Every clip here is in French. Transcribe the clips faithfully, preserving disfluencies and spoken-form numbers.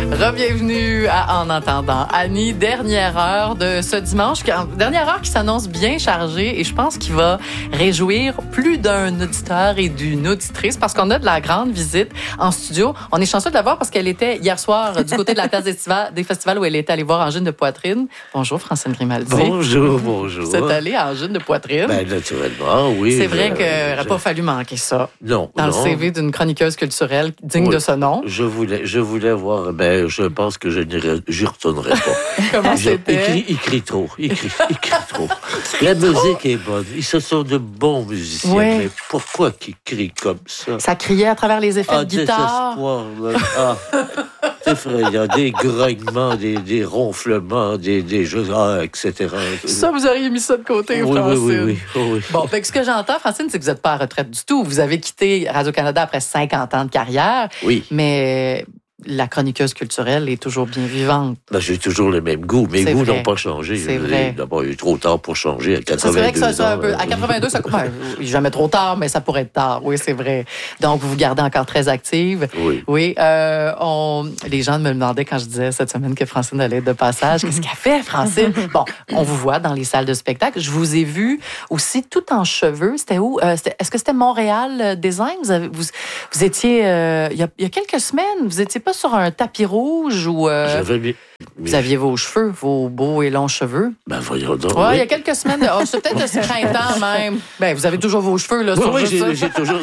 Re-bienvenue à En entendant Annie, dernière heure de ce dimanche, dernière heure qui s'annonce bien chargée et je pense qu'il va réjouir plus d'un auditeur et d'une auditrice parce qu'on a de la grande visite en studio. On est chanceux de la voir parce qu'elle était hier soir du côté de la place des, des festivals où elle était allée voir Angine de Poitrine. Bonjour Francine Grimaldi. Bonjour, bonjour. Vous êtes allée à Angine de Poitrine. Ben, naturellement, oui. C'est vrai euh, qu'il n'aurait pas fallu manquer ça. Non, Dans non. le C V d'une chroniqueuse culturelle digne oui. de ce nom. Je voulais, je voulais voir, ben, je pense que je n'irai, j'y retournerai pas. Comment Je- c'était? Il crie, il crie trop, il crie, il crie trop. La musique est bonne, ils se sont de bons musiciens, Oui. mais pourquoi qu'ils crient comme ça? Ça criait à travers les effets Ah, de guitare. désespoir, là. Ah, c'est effrayant, des grognements, des, des ronflements, des, des jeux, ah, et cetera. Ça, vous auriez mis ça de côté, oui, oui, Francine. oui, oui, oui, oui. Bon, fait que ce que j'entends, Francine, c'est que vous n'êtes pas à retraite du tout. Vous avez quitté Radio-Canada après cinquante ans de carrière, Oui. mais la chroniqueuse culturelle est toujours bien vivante. Ben, j'ai toujours le même goût. Mes C'est goûts vrai. n'ont pas changé. C'est Je veux vrai. dire, D'abord, il est trop tard pour changer à Ça, quatre-vingt-deux c'est vrai que ça, ça, un ans, peu, à euh, quatre-vingt-deux, ça, ben, jamais trop tard, mais ça pourrait être tard. Oui, c'est vrai. Donc, vous vous gardez encore très active. Oui. Oui. Euh, on, les gens me demandaient quand je disais cette semaine que Francine allait être de passage. Qu'est-ce qu'elle fait, Francine? Bon, on vous voit dans les salles de spectacle. Je vous ai vu aussi tout en cheveux. C'était où? Euh, c'était, est-ce que c'était Montréal euh, Design? Vous, avez, vous, vous étiez, euh, il y a, il y a quelques semaines, vous étiez pas sur un tapis rouge ou... euh, J'avais mis. vous aviez vos cheveux, vos beaux et longs cheveux. Ben, voyons donc. Oui, oui. il y a quelques semaines. De... Oh, c'est peut-être de ce printemps même. Ben, vous avez toujours vos cheveux, là, Oui, sur oui, juste j'ai, ça. j'ai toujours.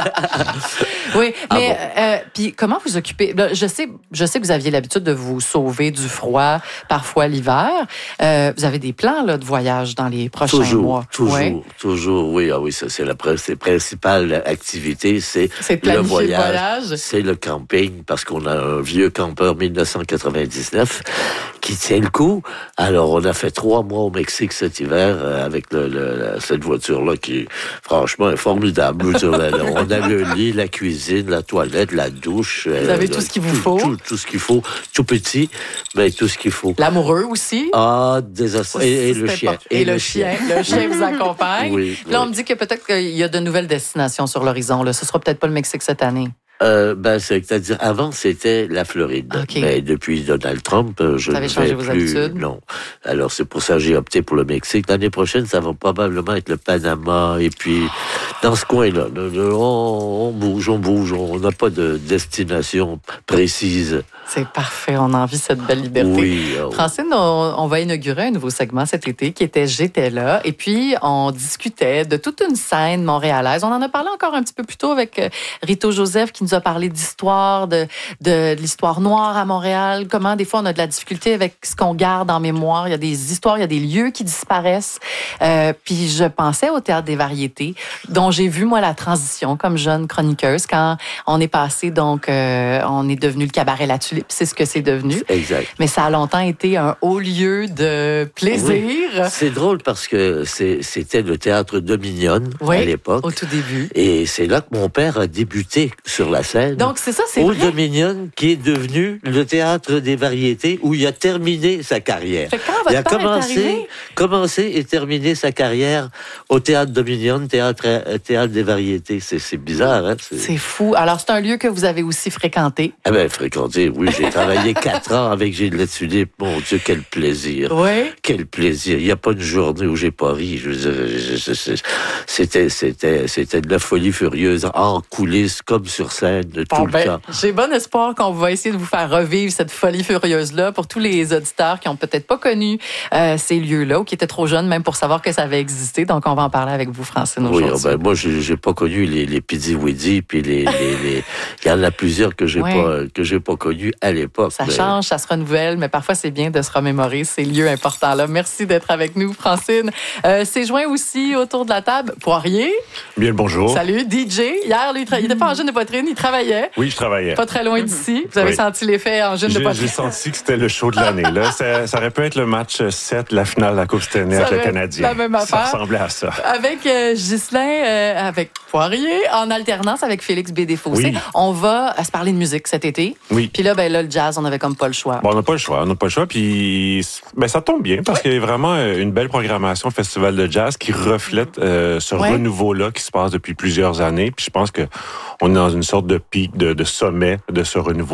Oui, Ah mais bon? euh, puis comment vous occupez? Là, je sais, je sais que vous aviez l'habitude de vous sauver du froid, parfois l'hiver. Euh, vous avez des plans là, de voyage dans les prochains Toujours, mois. toujours, Ouais. toujours. Oui, ah oui, ça, c'est la pr- c'est principale activité, c'est, C'est de le planifier le voyage. voyage. C'est le camping, parce qu'on a un vieux campeur dix-neuf cent quatre-vingt-dix-neuf qui tient le coup. Alors, on a fait trois mois au Mexique cet hiver euh, avec le, le, la- cette voiture-là qui, franchement, est formidable. Je veux dire, là, on a le lit, la cuisine, la toilette, la douche. Vous avez tout ce qu'il vous faut. Tout, tout ce qu'il faut. Tout petit, mais tout ce qu'il faut. L'amoureux aussi. Ah, désastre. Et, et le C'était chien. pas- Et, le chien. Le chien vous accompagne. Oui, Là, on oui. me dit que peut-être qu'il y a de nouvelles destinations sur l'horizon. Là. Ce sera peut-être pas le Mexique cette année. Euh, ben, c'est-à-dire, avant, c'était la Floride. OK. Mais depuis Donald Trump, euh, je Vous avez ne changé vais vos plus. habitudes? Non. Alors, c'est pour ça que j'ai opté pour le Mexique. L'année prochaine, ça va probablement être le Panama. Et puis, dans ce coin-là, le- le- on, on bouge, on bouge. On n'a pas de destination précise. C'est parfait. On a envie de cette belle liberté. Oui. euh, Francine, on, on va inaugurer un nouveau segment cet été qui était J'étais là. Et puis, on discutait de toute une scène montréalaise. On en a parlé encore un petit peu plus tôt avec euh, Rito Joseph qui nous a parlé d'histoire, de, de, de l'histoire noire à Montréal. Comment, des fois, on a de la difficulté avec ce qu'on garde en mémoire. Il y a des histoires, il y a des lieux qui disparaissent. Euh, puis, je pensais au Théâtre des Variétés, dont j'ai vu, moi, la transition comme jeune chroniqueuse quand on est passé, donc, euh, on est devenu le Cabaret La Tulipe. C'est ce que c'est devenu. Exact. Mais ça a longtemps été un haut lieu de plaisir. C'est drôle parce que c'est, c'était le théâtre Dominion Oui, à l'époque. au tout début. Et c'est là que mon père a débuté sur la scène. Donc, c'est ça, c'est Au vrai. Dominion, qui est devenu le théâtre des variétés où il a terminé sa carrière. Fait que quand votre Il a père est commencé, arrivé- commencé et terminé sa carrière au théâtre Dominion, théâtre, euh, théâtre des variétés. C'est, c'est bizarre, hein? C'est, C'est fou. Alors, c'est un lieu que vous avez aussi fréquenté. Ah ben, fréquenté, oui. J'ai travaillé quatre ans avec Gilles Latulippe. Mon Dieu, quel plaisir. Oui. Quel plaisir. Il n'y a pas une journée où j'ai pas ri. Je veux dire, je- je- je- c'était, c'était, c'était de la folie furieuse en coulisses comme sur scène tout Bon, le ben, temps. j'ai bon espoir qu'on va essayer de vous faire revivre cette folie furieuse-là pour tous les auditeurs qui ont peut-être pas connu euh, ces lieux-là ou qui étaient trop jeunes même pour savoir que ça avait existé. Donc, on va en parler avec vous, Francine, Oui, aujourd'hui. ah ben, moi, j'ai, j'ai pas connu les, les Pidi-Widi, puis les, les, les, il y en a plusieurs que j'ai Ouais. pas, que j'ai pas connus à l'époque. Ça mais- change, ça se renouvelle, mais parfois c'est bien de se remémorer ces lieux importants-là. Merci d'être avec nous, Francine. Euh, c'est joint aussi autour de la table Poirier. Bien le bonjour. Salut, D J. Hier, lui, il, tra- il était pas en jeune de poitrine, il travaillait. Oui, je travaillais. Pas très loin d'ici. Vous avez Oui. senti l'effet en jeune de J'ai poitrine. j'ai senti que c'était le show de l'année. Là, ça, ça aurait pu être le match sept, la finale de la Coupe Stanley Ça avec le aurait été Canadien. la même Ça affaire. ressemblait à ça. Avec euh, Ghislain, euh, avec Poirier, en alternance avec Félix B. Desfossés. Oui. On va euh, se parler de musique cet été. Oui. Puis là, ben là, le jazz, on avait comme pas le choix. Bon, on n'a pas le choix. On n'a pas le choix. Puis, ben, ça tombe bien parce qu'il y a vraiment euh, une belle programmation au Festival de jazz qui reflète euh, ce Ouais. renouveau-là qui se passe depuis plusieurs années. Puis, je pense que on est dans une sorte de pic, de, de sommet de ce renouveau-là.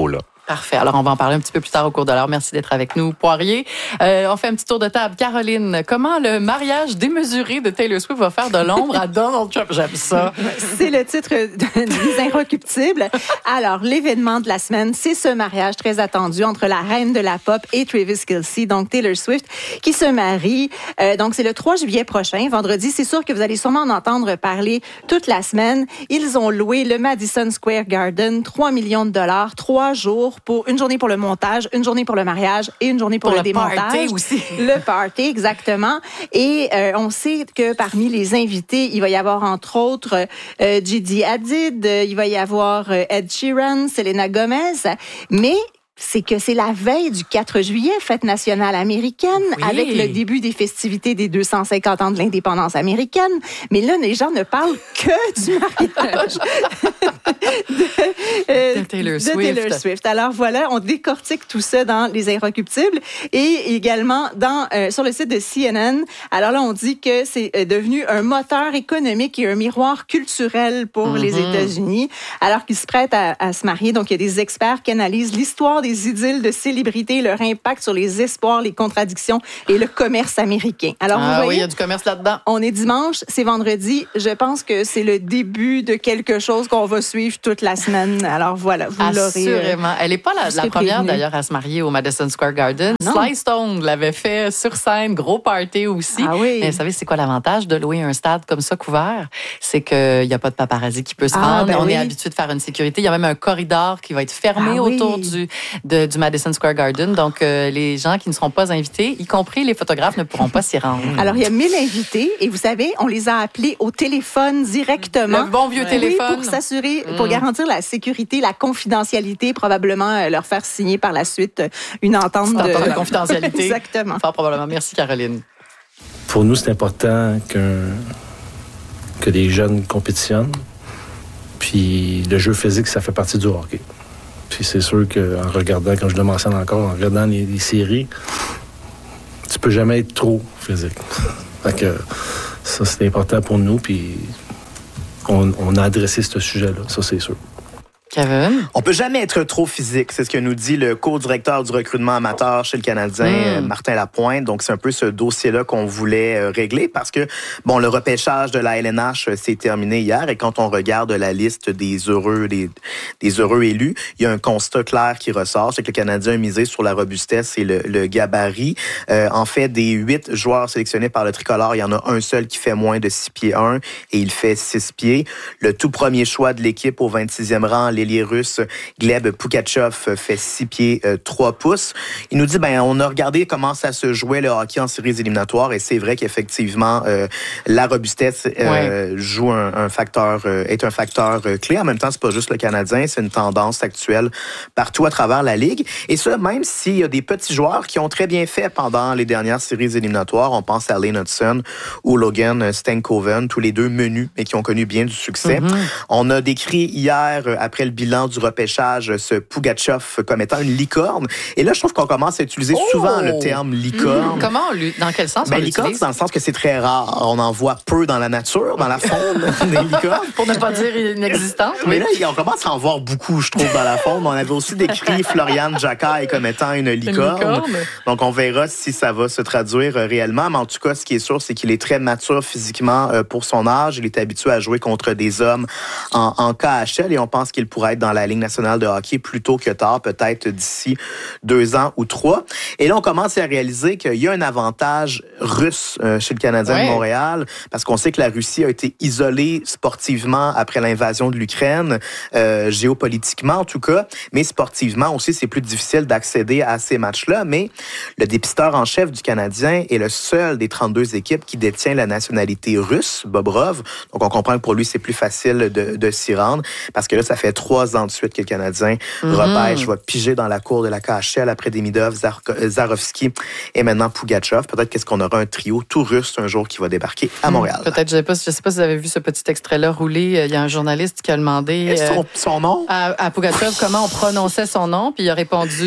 Parfait. Alors, on va en parler un petit peu plus tard au cours de l'heure. Merci d'être avec nous, Poirier. Euh, on fait un petit tour de table. Caroline, comment le mariage démesuré de Taylor Swift va faire de l'ombre à Donald Trump? J'aime ça. C'est le titre des Inrecuptibles. Alors, l'événement de la semaine, c'est ce mariage très attendu entre la reine de la pop et Travis Kelce, donc Taylor Swift, qui se marie. Euh, donc, c'est le trois juillet prochain, vendredi. C'est sûr que vous allez sûrement en entendre parler toute la semaine. Ils ont loué le Madison Square Garden, trois millions de dollars, trois jours. Pour une journée pour le montage, une journée pour le mariage et une journée pour, pour le, le démontage. Party aussi. Le party, exactement. Et euh, on sait que parmi les invités, il va y avoir entre autres euh, Gigi Hadid, il va y avoir euh, Ed Sheeran, Selena Gomez, mais c'est que c'est la veille du quatre juillet, fête nationale américaine, oui. avec le début des festivités des deux cent cinquante ans de l'indépendance américaine. Mais là, les gens ne parlent que du mariage de, euh, de, Taylor, de Swift. Taylor Swift. Alors voilà, on décortique tout ça dans Les Inrecuptibles et également dans euh, sur le site de C N N. Alors là, on dit que c'est devenu un moteur économique et un miroir culturel pour mm-hmm. les États-Unis, alors qu'ils se prêtent à, à se marier. Donc, il y a des experts qui analysent l'histoire des des idylles de célébrités, leur impact sur les espoirs, les contradictions et le commerce américain. Alors, ah vous voyez, oui, il y a du commerce là-dedans. On est dimanche, c'est vendredi. Je pense que c'est le début de quelque chose qu'on va suivre toute la semaine. Alors voilà, vous l'aurez. Assurément. Elle n'est pas la, la première d'ailleurs à se marier au Madison Square Garden. Non. Sly Stone l'avait fait sur scène, gros party aussi. Ah oui. Mais vous savez, c'est quoi l'avantage de louer un stade comme ça couvert? C'est qu'il n'y a pas de paparazzi qui peut se ah, rendre. Ben on oui. est habitué de faire une sécurité. Il y a même un corridor qui va être fermé ah, autour oui. du De, du Madison Square Garden. Donc, euh, les gens qui ne seront pas invités, y compris les photographes, ne pourront pas s'y rendre. Alors, il y a mille invités et vous savez, on les a appelés au téléphone directement. Le bon vieux oui, téléphone. Pour s'assurer, mm. pour garantir la sécurité, la confidentialité, probablement euh, leur faire signer par la suite une entente de... de confidentialité. Exactement. Fort probablement. Merci, Caroline. Pour nous, c'est important qu'un, que les jeunes compétitionnent. Puis le jeu physique, ça fait partie du hockey. Puis c'est sûr qu'en regardant, comme je le mentionne encore, en regardant les, les séries, tu peux jamais être trop physique. Fait que ça, c'est important pour nous, puis on, on a adressé ce sujet-là, ça c'est sûr. Kevin? On peut jamais être trop physique, c'est ce que nous dit le co-directeur du recrutement amateur chez le Canadien, mmh. Martin Lapointe. Donc, c'est un peu ce dossier-là qu'on voulait euh, régler parce que, bon, le repêchage de la L N H s'est terminé hier et quand on regarde la liste des heureux, des, des heureux élus, il y a un constat clair qui ressort, c'est que le Canadien a misé sur la robustesse et le, le gabarit. Euh, en fait, des huit joueurs sélectionnés par le tricolore, il y en a un seul qui fait moins de six pieds un et il fait six pieds. Le tout premier choix de l'équipe au vingt-sixième rang, l'ailier russe Gleb Pugachev fait six pieds trois pouces. Il nous dit, ben, on a regardé comment ça se jouait le hockey en séries éliminatoires et c'est vrai qu'effectivement, euh, la robustesse euh, ouais. joue un, un facteur, euh, est un facteur euh, clé. En même temps, c'est pas juste le Canadien, c'est une tendance actuelle partout à travers la Ligue. Et ça, même s'il y a des petits joueurs qui ont très bien fait pendant les dernières séries éliminatoires, on pense à Lane Hudson ou Logan Stankoven, tous les deux menus et qui ont connu bien du succès. Mm-hmm. On a décrit hier, après le bilan du repêchage, ce Pugachev comme étant une licorne. Et là, je trouve qu'on commence à utiliser oh! souvent le terme licorne. Mmh. Comment? Dans quel sens ben, on licorne, l'utilise? Dans le sens que c'est très rare. On en voit peu dans la nature, dans la faune des licornes. Pour ne pas dire inexistante. Mais là, on commence à en voir beaucoup, je trouve, dans la faune. On avait aussi décrit Florian Jacquet comme étant une licorne. une licorne. Donc, on verra si ça va se traduire réellement. Mais en tout cas, ce qui est sûr, c'est qu'il est très mature physiquement pour son âge. Il est habitué à jouer contre des hommes en, en K H L et on pense qu'il pourrait être dans la Ligue nationale de hockey plus tôt que tard, peut-être d'ici deux ans ou trois. Et là, on commence à réaliser qu'il y a un avantage russe euh, chez le Canadien ouais. de Montréal, parce qu'on sait que la Russie a été isolée sportivement après l'invasion de l'Ukraine, euh, géopolitiquement en tout cas, mais sportivement aussi, c'est plus difficile d'accéder à ces matchs-là. Mais le dépisteur en chef du Canadien est le seul des trente-deux équipes qui détient la nationalité russe, Bobrov. Donc, on comprend que pour lui, c'est plus facile de, de s'y rendre, parce que là, ça fait trois ans de suite que le Canadien mm-hmm. repêche, va piger dans la cour de la K H L après Demidov, Zar- Zarovski et maintenant Pugachev. Peut-être qu'est-ce qu'on aura un trio tout russe un jour qui va débarquer à Montréal. Mmh, peut-être, je ne sais pas, je sais pas si vous avez vu ce petit extrait-là rouler. Il y a un journaliste qui a demandé son, son nom? à, à Pugachev comment on prononçait son nom, puis il a répondu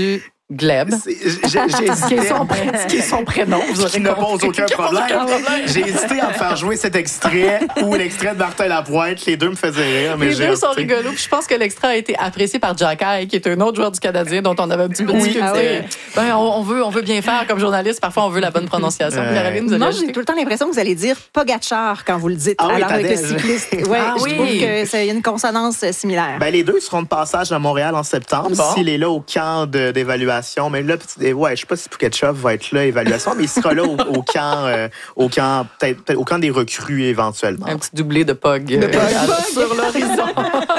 Gleb. C'est- j'ai- j'ai Ce qui est son, pré- ce qui est son prénom. Vous aurez Qui ne compris. pose aucun Qui pose problème. aucun problème. J'ai hésité à me faire jouer cet extrait ou l'extrait de Martin Lapointe. Les deux me faisaient rire, mais Les j'ai deux sont opté. rigolos. Puis je pense que l'extrait a été apprécié par Jack Eye, qui est un autre joueur du Canadien dont on avait un petit peu Oui, discuté. ah oui. Ben, on, on veut, on veut bien faire comme journaliste. Parfois, on veut la bonne prononciation. Ouais. Caroline, vous avez Moi, j'ai ajouté? tout le temps l'impression que vous allez dire Pogacar quand vous le dites. Ah oui, alors avec le Tadej. cycliste. Ouais, Ah je oui. trouve que c'est une consonance euh, similaire. Ben, les deux seront de passage à Montréal en septembre. Bon. S'il est là au camp de- d'évaluation. Mais là, petit- ouais, je sais pas si Pouketchov va être là, évaluation, mais il sera là au, au camp, euh, au camp, peut-être, peut-être au camp des recrues éventuellement. Un petit doublé de Pog, euh, Pog. sur l'horizon.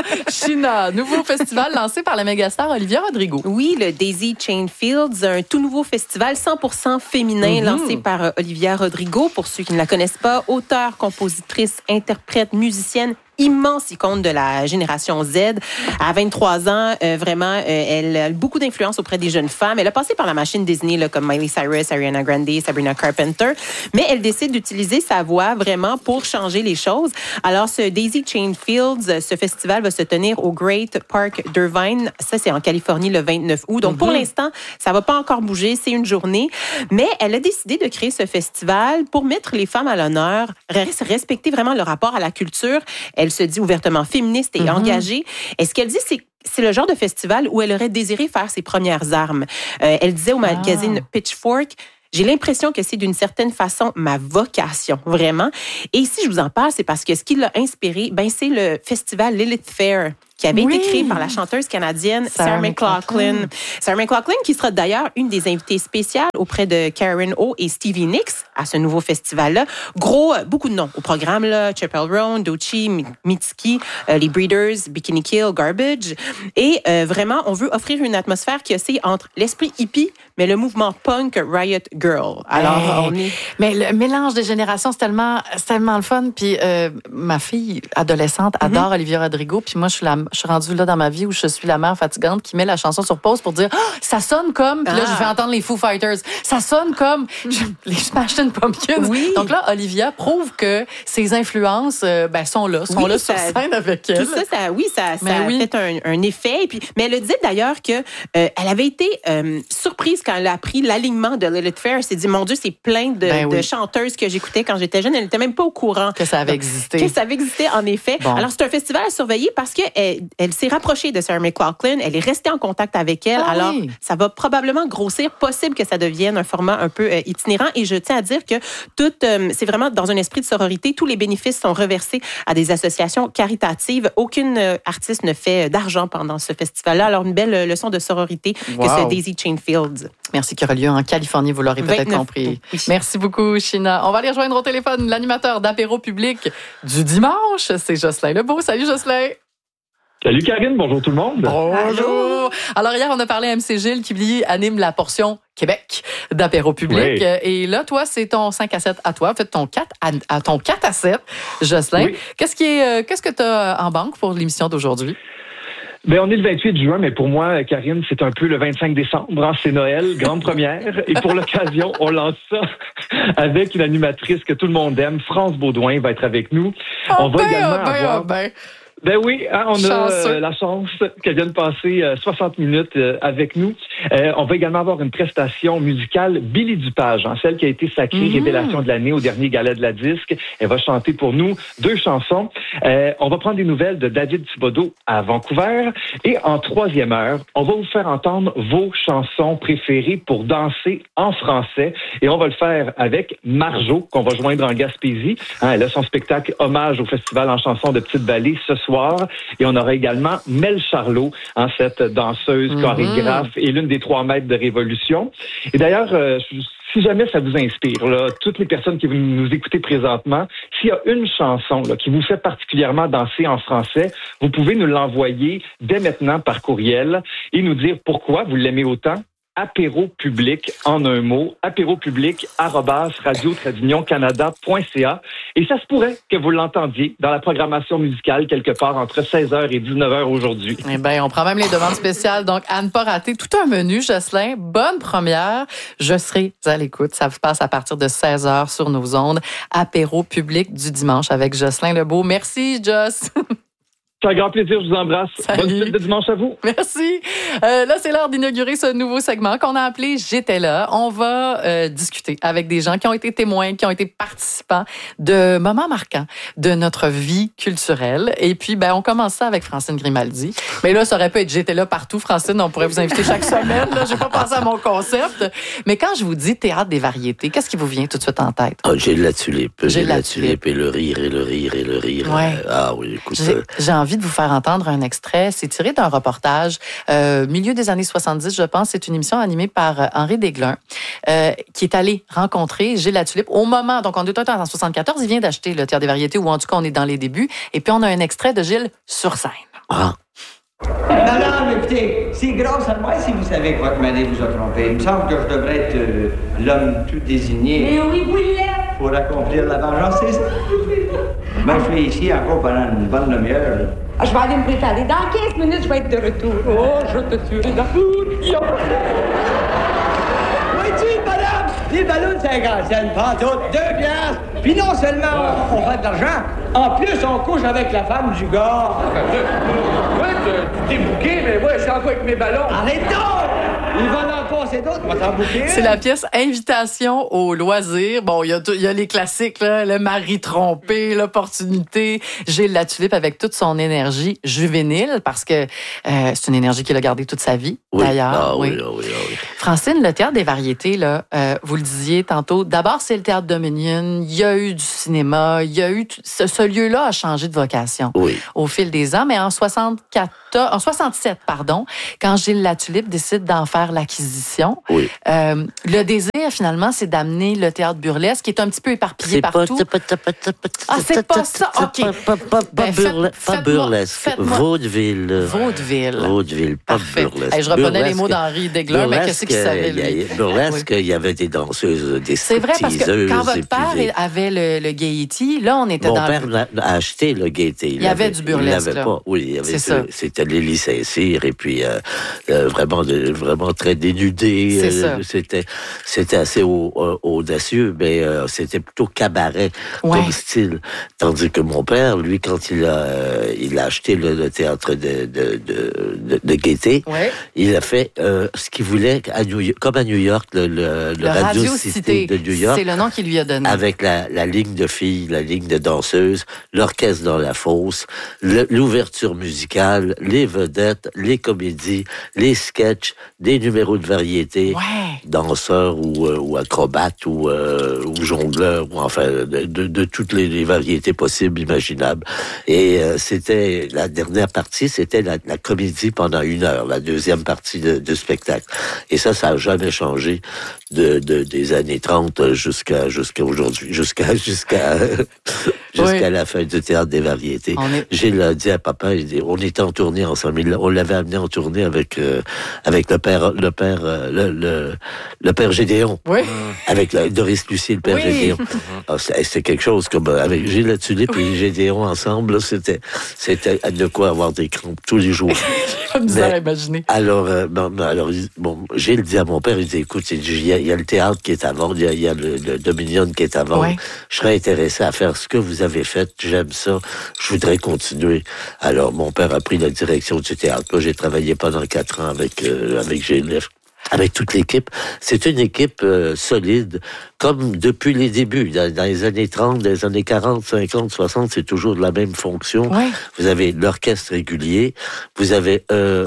China, nouveau festival lancé par la mégastar Olivia Rodrigo. Oui, le Daisy Chain Fields, un tout nouveau festival cent pour cent féminin Mhm. lancé par euh, Olivia Rodrigo. Pour ceux qui ne la connaissent pas, auteure, compositrice, interprète, musicienne, immense icône de la génération Z. À vingt-trois ans, euh, vraiment, euh, elle a beaucoup d'influence auprès des jeunes femmes. Elle a passé par la machine Disney, là, comme Miley Cyrus, Ariana Grande, Sabrina Carpenter, mais elle décide d'utiliser sa voix vraiment pour changer les choses. Alors, ce Daisy Chain Fields, ce festival va se tenir au Great Park d'Irvine. Ça, c'est en Californie le vingt-neuf août. Donc, pour l'instant, ça va pas encore bouger. C'est une journée. Mais elle a décidé de créer ce festival pour mettre les femmes à l'honneur, respecter vraiment le rapport à la culture. Elle se dit ouvertement féministe et Mm-hmm. engagée. Et ce qu'elle dit, c'est c'est le genre de festival où elle aurait désiré faire ses premières armes. Euh, elle disait au magazine Pitchfork, j'ai l'impression que c'est d'une certaine façon ma vocation, vraiment. Et si je vous en parle, c'est parce que ce qui l'a inspiré, ben c'est le festival Lilith Fair, qui avait Oui. été créé par la chanteuse canadienne Sarah Sarah McLachlan. McLachlan. Sarah McLachlan, qui sera d'ailleurs une des invitées spéciales auprès de Karen O et Stevie Nicks à ce nouveau festival-là. Gros, euh, beaucoup de noms au programme, là. Chappell Roan, Doechii, Mi- Mitski, euh, les Breeders, Bikini Kill, Garbage. Et euh, vraiment, on veut offrir une atmosphère qui oscille entre l'esprit hippie, mais le mouvement punk Riot Girl. Alors, Hey. on est... Mais le mélange des générations, c'est tellement, c'est tellement le fun. Puis euh, ma fille adolescente adore Olivia Rodrigo. Puis moi, je suis, la, je suis rendue là dans ma vie où je suis la mère fatigante qui met la chanson sur pause pour dire ah, ça sonne comme. Puis là, Ah. je vais entendre les Foo Fighters. Ça sonne comme je- les Smashing Pumpkins. Oui. Donc là, Olivia prouve que ses influences euh, ben, sont là, sont Oui, là ça- sur scène avec elle. Tout ça, ça, oui, ça, ça Mais a oui. fait un, un effet. Et puis, mais elle a dit d'ailleurs que euh, elle avait été euh, surprise quand elle a appris l'alignement de Lilith Fair. Elle s'est dit, mon Dieu, c'est plein de, Ben oui. de chanteuses que j'écoutais quand j'étais jeune. Elle n'était même pas au courant Que ça avait Donc, existé. Que ça avait existé, en effet. Bon. Alors, c'est un festival à surveiller parce qu'elle elle, elle s'est rapprochée de Sarah McLachlan. Elle est restée en contact avec elle. Ah Alors, oui. ça va probablement grossir. Possible que ça devienne un format un peu euh, itinérant. Et je tiens à dire que tout, euh, c'est vraiment dans un esprit de sororité. Tous les bénéfices sont reversés à des associations caritatives. Aucune euh, artiste ne fait d'argent pendant ce festival-là. Alors, une belle euh, leçon de sororité que Wow. ce Daisy Chain Fields. Merci, qui aura lieu en Californie, vous l'aurez peut-être vingt-neuf compris. Oui. Merci beaucoup, China. On va aller rejoindre au téléphone l'animateur d'apéro public du dimanche. C'est Jocelyn Lebeau. Salut, Jocelyn. Salut Karine, bonjour tout le monde. Bonjour. Alors, hier, on a parlé à M C Gilles qui, lui, anime la portion Québec d'apéro public. Oui. Et là, toi, c'est ton cinq à sept à toi. En fait, ton quatre à, à ton quatre à sept, Jocelyn. Oui. Qu'est-ce qui est, euh, qu'est-ce que tu as en banque pour l'émission d'aujourd'hui? Ben, on est le vingt-huit juin, mais pour moi, Karine, c'est un peu le vingt-cinq décembre. Hein, c'est Noël, grande première. Et pour l'occasion, on lance ça avec une animatrice que tout le monde aime. France Baudouin va être avec nous. Oh, on va ben, également oh, ben, avoir... oh, ben. Ben oui, hein, on a Chanceux. euh, la chance qu'elle vienne passer euh, soixante minutes euh, avec nous. Euh, on va également avoir une prestation musicale Billy Dupage, hein, celle qui a été sacrée Mm-hmm. révélation de l'année au dernier gala de la disque. Elle va chanter pour nous deux chansons. Euh, on va prendre des nouvelles de David Thibodeau à Vancouver. Et en troisième heure, on va vous faire entendre vos chansons préférées pour danser en français. Et on va le faire avec Marjo, qu'on va joindre en Gaspésie. Hein, elle a son spectacle hommage au Festival en chansons de Petite-Vallée ce soir. Et on aura également Mel Charlot, hein, cette danseuse, Mm-hmm. chorégraphe et l'une des trois maîtres de Révolution. Et d'ailleurs, euh, si jamais ça vous inspire, là, toutes les personnes qui nous écoutez présentement, s'il y a une chanson là, qui vous fait particulièrement danser en français, vous pouvez nous l'envoyer dès maintenant par courriel et nous dire pourquoi vous l'aimez autant. Apéro public en un mot, apéropublic arobase radio tradunion canada point c a. Et ça se pourrait que vous l'entendiez dans la programmation musicale quelque part entre seize heures et dix-neuf heures aujourd'hui. Eh bien, on prend même les demandes spéciales. Donc, à ne pas rater tout un menu, Jocelyn. Bonne première. Je serai à l'écoute. Ça se passe à partir de seize heures sur nos ondes. Apéro public du dimanche avec Jocelyn Lebeau. Merci, Joss. C'est un grand plaisir, je vous embrasse. Salut. Bonne suite de dimanche à vous. Merci. Euh, là, c'est l'heure d'inaugurer ce nouveau segment qu'on a appelé J'étais là. On va euh, discuter avec des gens qui ont été témoins, qui ont été participants de moments marquants de notre vie culturelle. Et puis, ben, on commence ça avec Francine Grimaldi. Mais là, ça aurait pu être J'étais là partout, Francine. On pourrait vous inviter chaque semaine. Là, j'ai pas pensé à mon concept. Mais quand je vous dis théâtre des variétés, qu'est-ce qui vous vient tout de suite en tête? Ah, j'ai de la tulipe. J'ai J'ai de de la la tulipe et le rire et le rire et le rire. Ouais. Ah oui, écoute. J'ai, euh, j'ai envie de vous faire entendre un extrait. C'est tiré d'un reportage euh, milieu des années soixante-dix, je pense. C'est une émission animée par euh, Henri Desglin, euh, qui est allé rencontrer Gilles Latulippe au moment, donc on est en soixante-quatorze, il vient d'acheter le Théâtre des variétés, ou en tout cas, on est dans les débuts. Et puis, on a un extrait de Gilles sur scène. Ah. Madame, écoutez, c'est grâce à moi si vous savez que votre mari vous a trompé. Il me semble que je devrais être euh, l'homme tout désigné. Mais oui, vous l'êtes! Pour accomplir la vengeance, c'est ça. Moi, je suis ici encore pendant une bonne demi-heure. là. Ah, je vais aller me préparer. Dans quinze minutes, je vais être de retour. Oh, je te tuerai d'amour. Vois-tu, madame? Les ballons de cinquante cents, pantoute, deux piastres. Puis non seulement on, on fait de l'argent, en plus on couche avec la femme du gars. Ouais, tu t'es bouqué, mais moi, je suis encore avec mes ballons. Arrête donc! Il va en passer d'autres, on va t'en bouquer. C'est la pièce Invitation au loisir. Bon, il y a, il y a les classiques, là, le mari trompé, l'opportunité. Gilles Latulippe avec toute son énergie juvénile, parce que euh, c'est une énergie qu'il a gardée toute sa vie, Oui. d'ailleurs. Ah oui, oui. ah oui, ah oui. Francine, le Théâtre des variétés, là, euh, vous le disiez tantôt, d'abord, c'est le Théâtre Dominion. Il y a eu du cinéma. Il y a eu... Ce, ce lieu-là a changé de vocation Oui. au fil des ans. Mais en soixante-quatorze, en soixante-sept, pardon, quand Gilles Latulippe décide d'en faire l'acquisition, Oui. euh, le désir, finalement, c'est d'amener le théâtre burlesque, qui est un petit peu éparpillé C'est pas, partout. c'est pas, c'est pas, c'est pas, Ah, c'est pas ça? c'est OK. Pas, pas, pas, Ben, pas, faites- burle- pas faites-moi- burlesque. faites-moi- Vaudeville. Vaudeville. Vaudeville, pas Parfait. burlesque. Hey, je reprenais les Burlesque- mots d'Henri Desglin, mais qu'est-ce qu'il savait, il y a- lui? Burlesque, il y avait des danseuses, des C'est vrai, parce que stripteaseuses, quand et votre puis père des- avait le, le Gaiety, là, on était Mon dans père le... l'a- a acheté le Gaieté. Il y avait du burlesque, Il l'avait là. pas. Oui, il y avait C'est du- ça. C'était Lily Saint-Cyr et puis euh, euh, vraiment, de- vraiment très dénudé. C'est Euh, ça. C'était, c'était assez au- euh, audacieux, mais euh, c'était plutôt cabaret Ouais. comme style. Tandis que mon père, lui, quand il a, euh, il a acheté le, le théâtre de, de, de, de, de Gaieté, Ouais. il a fait euh, ce qu'il voulait, à New York, comme à New York, le, le, le Le Radio, Radio Cité Cité, de New York. c'est le nom qu'il lui a donné. Avec la, la ligne de filles, la ligne de danseuses, l'orchestre dans la fosse, le- l'ouverture musicale, les vedettes, les comédies, les sketchs, des numéros de variété, Ouais. danseurs ou, euh, ou acrobates ou, euh, ou jongleurs, ou enfin de, de, de toutes les, les variétés possibles, imaginables. Et euh, c'était la dernière partie, c'était la, la comédie pendant une heure, la deuxième partie de, du spectacle. Et ça, ça a jamais changé de, de des années trente jusqu'à jusqu'à aujourd'hui, jusqu'à jusqu'à jusqu'à Oui. la fin du théâtre des variétés. On est- J'ai dit à papa, il dit, on était en tournée ensemble. Il- On l'avait amené en tournée avec euh, avec le père le père euh, le, le le père Gédéon. Oui. Avec la- Doris Lucie, le père Oui. Gédéon. Ah, c'est c'est quelque chose comme euh, avec Gilles Latulippe et Gédéon ensemble, là, c'était c'était de quoi avoir des crampes tous les jours. J'ai pas de misère Mais- à imaginer. Alors, euh, bon, bon, alors, il- bon, Gilles dit à mon père, il dit, écoute, il dit, il y a, il y a le théâtre qui est à vendre, il y a, il y a le, le Dominion qui est à vendre. Ouais. Je serais intéressé à faire ce que vous avez fait. J'aime ça. Je voudrais continuer. Alors, mon père a pris la direction du théâtre. Moi, j'ai travaillé pendant quatre ans avec, euh, avec Gilles. Avec toute l'équipe. C'est une équipe euh, solide, comme depuis les débuts. Dans, dans les années trente, dans les années quarante, cinquante, soixante, c'est toujours de la même fonction. Ouais. Vous avez l'orchestre régulier, vous avez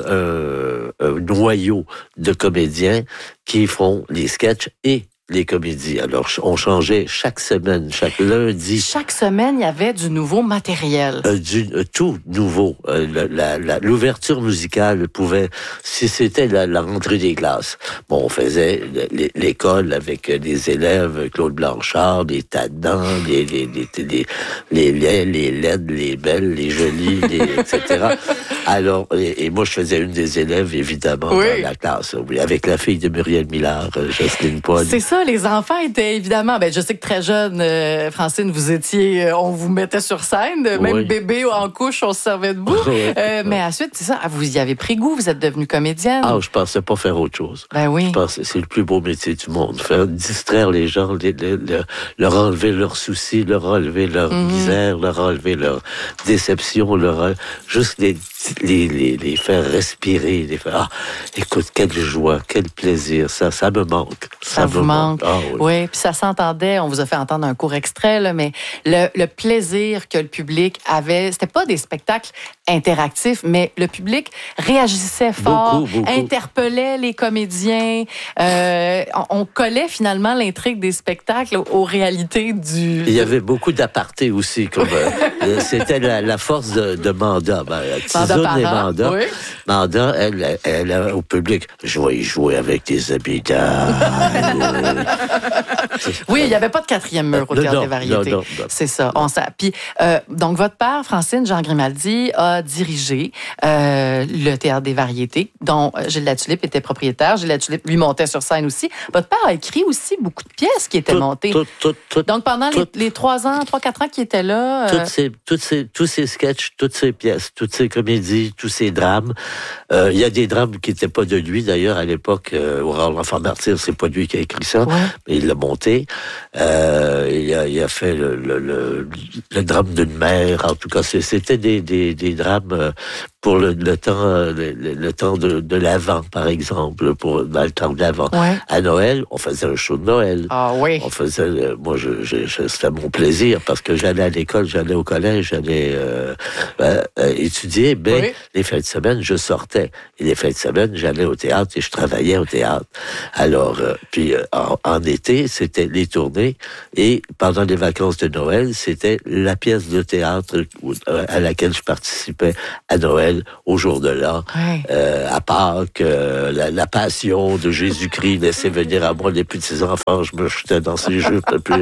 euh, un, un noyau de comédiens qui font les sketchs et les comédies. Alors, on changeait chaque semaine, chaque lundi. Chaque semaine, il y avait du nouveau matériel. Euh, du, euh, tout nouveau. Euh, la- la- la- L'ouverture musicale pouvait, si c'était la, la rentrée des classes, bon, on faisait l- l'école avec euh, les élèves, Claude Blanchard, les tannants, les les les les les laids, les laides, les belles, les jolies, les, et cetera. Alors, et, et moi, je faisais une des élèves, évidemment, Oui. dans la classe, oui, avec la fille de Muriel Millard, euh, Jocelyne Paul. C'est ça, ça, les enfants étaient évidemment... Ben, je sais que très jeune, euh, Francine, vous étiez... Euh, on vous mettait sur scène. Même oui. bébé en couche, on se servait debout. Oui. Euh, mais ensuite, c'est ça, vous y avez pris goût, vous êtes devenue comédienne. Ah, je pensais pas faire autre chose. Ben oui. Je pensais que c'est le plus beau métier du monde. Faire distraire les gens, les, les, les, leur enlever leurs soucis, leur enlever leur mm-hmm. misère, leur enlever leur déception, leur... Juste les, les, les, les faire respirer, les faire... Ah, écoute, quelle joie, quel plaisir, ça, ça me manque. Ça, ça vous me manque. manque. Ah, oui, oui, puis ça s'entendait, on vous a fait entendre un court extrait, là, mais le, le plaisir que le public avait, c'était pas des spectacles interactifs, mais le public réagissait fort, beaucoup, beaucoup. interpellait les comédiens, euh, on, on collait finalement l'intrigue des spectacles aux, aux réalités du... Il y avait beaucoup d'apartés aussi, comme euh, c'était la, la force de, de Manda. Ben, Tizoun et Manda. Oui. Manda, elle, elle, elle, au public, je vais y jouer avec des habitants. Oui, il n'y avait pas de quatrième mur au Théâtre des Variétés. Non, non, non. C'est ça. On Puis, euh, donc, votre père, Francine Jean Grimaldi, a dirigé euh, le Théâtre des Variétés, dont Gilles Latulippe était propriétaire. Gilles Latulippe, lui, montait sur scène aussi. Votre père a écrit aussi beaucoup de pièces qui étaient tout, montées. Tout, tout, tout, donc, pendant tout, les, les trois ans, trois, quatre ans qu'il était là... Toutes ces, toutes ces, tous ces sketchs, toutes ces pièces, toutes ces comédies, tous ces drames. Euh, il y a des drames qui n'étaient pas de lui, d'ailleurs, à l'époque. Euh, Aurore l'Enfant Martyr, c'est pas lui qui a écrit ça, ouais. mais il l'a monté. Euh, il, a, il a fait le, le, le, le drame d'une mère. En tout cas, c'était des, des, des drames pour le, le temps, le, le temps de, de l'Avent, par exemple, pour dans le temps de l'Avent. Ouais. À Noël, on faisait un show de Noël. Ah oui. On faisait, moi, je, je, je, c'était mon plaisir parce que j'allais à l'école, j'allais au collège, j'allais euh, euh, étudier. Mais oui. les fins de semaine, je sortais. Et les fins de semaine, j'allais au théâtre et je travaillais au théâtre. Alors, euh, puis euh, en, en été, c'était les tournées et pendant les vacances de Noël, c'était la pièce de théâtre à laquelle je participais à Noël, au jour de l'an, oui. euh, à Pâques, euh, la, la passion de Jésus-Christ, laissez venir à moi les petits enfants, je me jetais dans ces jeux. Puis,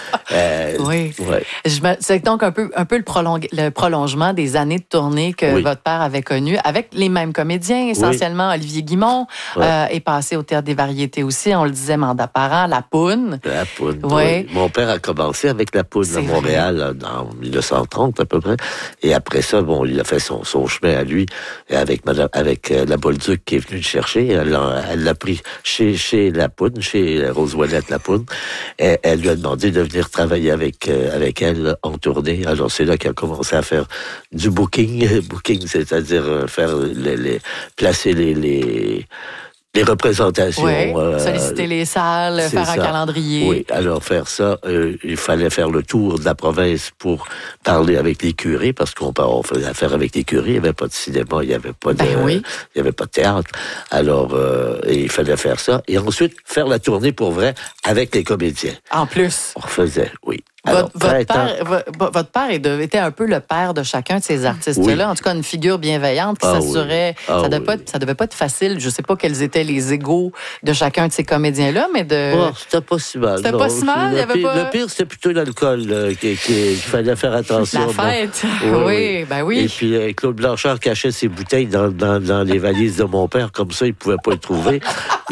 euh, oui. Ouais. Je me, c'est donc un peu, un peu le, prolong, le prolongement des années de tournée que oui. votre père avait connu, avec les mêmes comédiens, essentiellement. Oui. Olivier Guimond ouais. euh, est passé au Théâtre des Variétés aussi, on le disait, Manda Parent, La Poune. La Poune, oui. oui. Mon père a commencé avec La Poune à Montréal en dix-neuf cent trente à peu près, et après ça, bon, il a fait son, son chemin à lui, avec madame, avec euh, la Bolduc qui est venue le chercher. Elle l'a, elle l'a pris chez, chez La Poune, chez Rose-Ouellette La Poune. Et elle lui a demandé de venir travailler avec, euh, avec elle en tournée. Alors, c'est là qu'elle a commencé à faire du booking. Booking, c'est-à-dire euh, faire les, les, placer les, les, les représentations. Oui, euh, solliciter les salles, faire ça. Un calendrier. Oui, alors faire ça, euh, il fallait faire le tour de la province pour parler avec les curés, parce qu'on on faisait affaire avec les curés, il n'y avait pas de cinéma, il n'y avait pas de, ben oui. il y avait pas de théâtre. Alors, euh, il fallait faire ça. Et ensuite, faire la tournée pour vrai avec les comédiens. En plus. On faisait, oui. Alors, votre, votre, père, votre, votre père est de, était un peu le père de chacun de ces artistes-là. Oui. En tout cas, une figure bienveillante qui ah s'assurait. Oui. Ah ça devait oui. pas être, ça devait pas être facile. Je sais pas quels étaient les égos de chacun de ces comédiens-là, mais de. Oh, c'était pas si mal. C'était non. pas si mal. Le, il y avait pire, pas... le pire, c'était plutôt l'alcool euh, qu'il qui, qui fallait faire attention. La fête. Bon. Oui, oui, ben oui. Et puis euh, Claude Blanchard cachait ses bouteilles dans, dans, dans les valises de mon père, comme ça, il pouvait pas les trouver.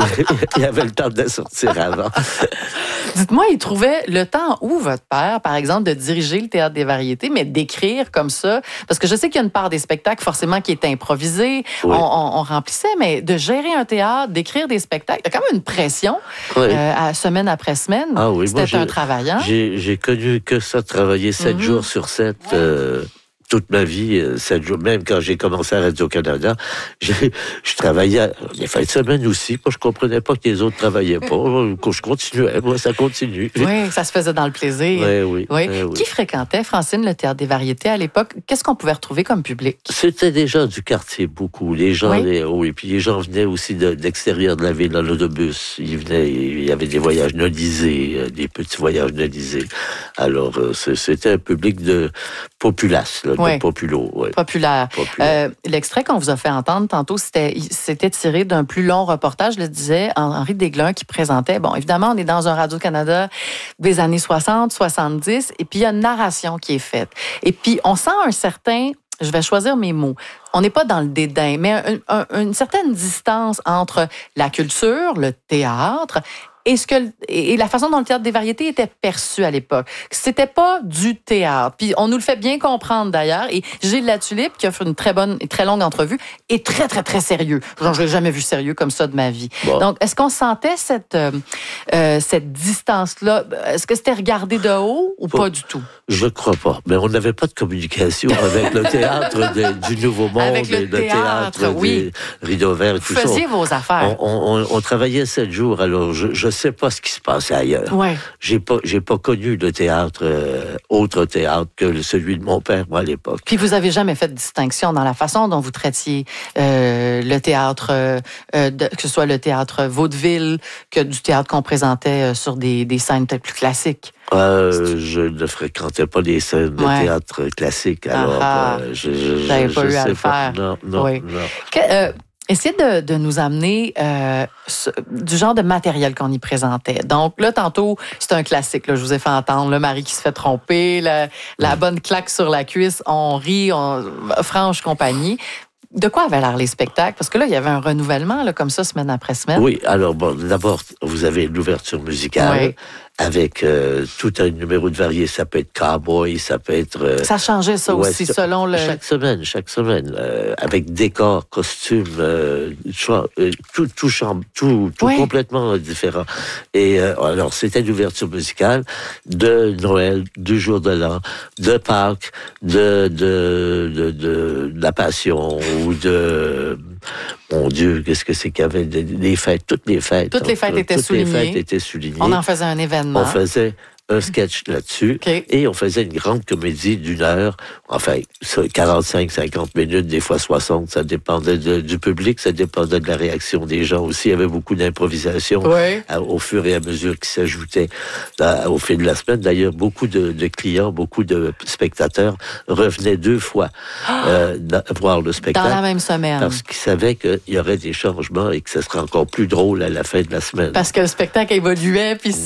Il avait le temps de les sortir avant. Dites-moi, il trouvait le temps où votre père, par exemple, de diriger le Théâtre des Variétés, mais d'écrire comme ça, parce que je sais qu'il y a une part des spectacles forcément qui est improvisée, oui. on, on, on remplissait, mais de gérer un théâtre, d'écrire des spectacles, il y a quand même une pression oui. euh, à, semaine après semaine. Ah oui, c'était moi, un travaillant. J'ai, j'ai connu que ça, travailler sept mm-hmm. jours sur sept. Euh... toute ma vie, sept jours, même quand j'ai commencé à Radio-Canada, j'ai, je travaillais les fins de semaine aussi, moi je comprenais pas que les autres travaillaient pas, je continuais, moi ça continue. Oui, ça se faisait dans le plaisir. Oui, oui. oui. oui, oui. Qui fréquentait, Francine, le Théâtre des Variétés à l'époque? Qu'est-ce qu'on pouvait retrouver comme public? C'était des gens du quartier, beaucoup. Les gens, oui, les, oui, puis les gens venaient aussi de, d'extérieur de la ville, dans l'autobus. Ils venaient, il y avait des voyages nodisés, des petits voyages nodisés. Alors, c'était un public de populace, là, oui. de populo. Oui. Populaire. Populaire. Euh, l'extrait qu'on vous a fait entendre tantôt, c'était, c'était tiré d'un plus long reportage, je le disais, Henri Desglin qui présentait. Bon, évidemment, on est dans un Radio-Canada des années soixante, soixante-dix, et puis il y a une narration qui est faite. Et puis, on sent un certain... Je vais choisir mes mots. On n'est pas dans le dédain, mais un, un, une certaine distance entre la culture, le théâtre, et ce que et la façon dont le théâtre des variétés était perçu à l'époque. C'était pas du théâtre. Puis on nous le fait bien comprendre d'ailleurs. Et Gilles Latulippe, qui a fait une très bonne et très longue entrevue, est très, très, très sérieux. Genre, je l'ai jamais vu sérieux comme ça de ma vie. Bon. Donc, est-ce qu'on sentait cette, euh, euh, cette distance-là? Est-ce que c'était regardé de haut ou pas, pas du tout? Je crois pas. Mais on n'avait pas de communication avec le théâtre de, du Nouveau Monde, avec le, le théâtre, théâtre oui. des Rideaux Verts et tout ça. Vous faisiez vos affaires. On, on, on travaillait sept jours, alors je je sais pas ce qui se passait ailleurs. Ouais. J'ai pas j'ai pas connu de théâtre euh, autre théâtre que celui de mon père moi à l'époque. Puis vous avez jamais fait de distinction dans la façon dont vous traitiez euh, le théâtre, euh, de, que ce soit le théâtre vaudeville que du théâtre qu'on présentait euh, sur des, des scènes peut-être plus classiques. Euh, je ne fréquentais pas les scènes de ouais. théâtre classique, alors ah, euh, je je, j'avais je, pas je eu sais à le pas. faire. Non, non, oui. non. Que, euh, essayez de, de nous amener euh, ce, du genre de matériel qu'on y présentait. Donc là, tantôt, c'est un classique. Là, je vous ai fait entendre le mari qui se fait tromper, la, la bonne claque sur la cuisse, on rit, on, franche compagnie. De quoi avaient l'air les spectacles? Parce que là, il y avait un renouvellement, là, comme ça, semaine après semaine. Oui, alors bon, d'abord, vous avez l'ouverture musicale. Oui. Avec euh, tout un numéro de varié, ça peut être cowboy, ça peut être... Euh, ça changeait ça ouais, aussi, selon le... Chaque semaine, chaque semaine, euh, avec décor, costume, euh, tout, tout, chambre, tout, tout oui. complètement différent. Et euh, alors, c'était l'ouverture musicale de Noël, du jour de l'an, de Pâques, de, de, de, de, de la Passion, ou de... Mon Dieu, qu'est-ce que c'est qu'il y avait des, des fêtes, toutes les fêtes. Toutes les fêtes étaient toutes soulignées. les fêtes étaient soulignées. On en faisait un événement. On faisait un sketch là-dessus okay. et on faisait une grande comédie d'une heure, enfin quarante-cinq, cinquante minutes, des fois soixante, ça dépendait de, du public, ça dépendait de la réaction des gens aussi. Il y avait beaucoup d'improvisation oui. à, au fur et à mesure qui s'ajoutaient à, au fil de la semaine. D'ailleurs, beaucoup de, de clients, beaucoup de spectateurs revenaient deux fois euh, voir le spectacle. Dans la même semaine. Parce qu'ils savaient qu'il y aurait des changements et que ce serait encore plus drôle à la fin de la semaine. Parce que le spectacle évoluait, puis